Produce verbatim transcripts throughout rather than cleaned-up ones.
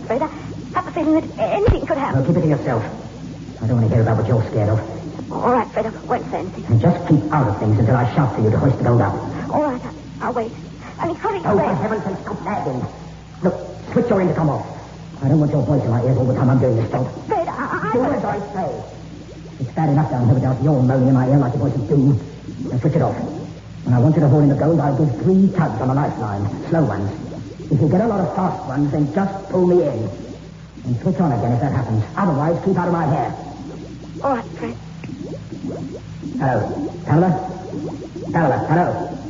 Fred. I have a feeling that anything could happen. Well, keep it to yourself. I don't want to hear about what you're scared of. All right, Fred, I won't say anything. And just keep out of things until I shout for you to hoist the gold up. All right, I, I'll wait. I mean, hurry, Oh, Fred. for heaven's sake, stop nagging. Look, switch your intercom off. I don't want your voice in my ears all the time I'm doing this job. Fred, I... I Do as I say. It's bad enough down here without your moaning in my ear like the voices do. Now switch it off. When I want you to haul in the gold, I'll give three tugs on a lifeline. Slow ones. If you get a lot of fast ones, then just pull me in. And switch on again if that happens. Otherwise, keep out of my hair. All right, Fred. Hello. Pamela? Pamela, hello.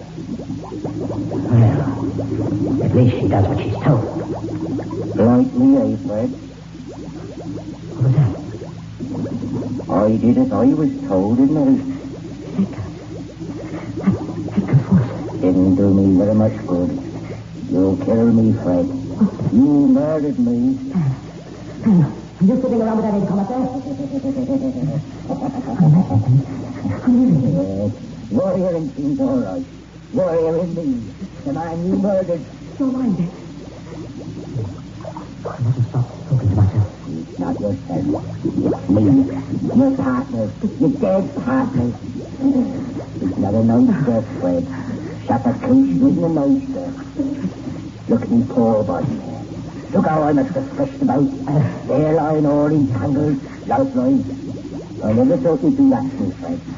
Well, at least she does what she's told. Like me, eh, Fred? What was that? I did as I was told, didn't I? Didn't do me very much good. You'll kill me, Fred. You murdered me. Are you sitting around with that income up there? Yes. Warrior and seems all right. Warrior indeed. The man you murdered. Don't mind it. I mustn't stop talking to myself. It's not yourself. It's me. Your partner. Your dead partner. It's not a nice death, Fred. Suffocation isn't a nice death. Look at me poor body. Look how I must have fleshed about. There lying all entangled, lifeline. I never thought you'd do that to me, Fred.